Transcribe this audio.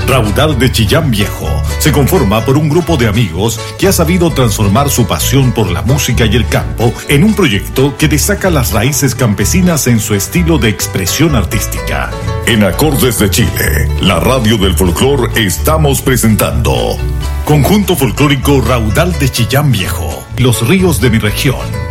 Raudal de Chillán Viejo se conforma por un grupo de amigos que ha sabido transformar su pasión por la música y el campo en un proyecto que destaca las raíces campesinas en su estilo de expresión artística. En Acordes de Chile, la radio del folclor, estamos presentando Conjunto Folclórico Raudal de Chillán Viejo, Los Ríos de mi Región.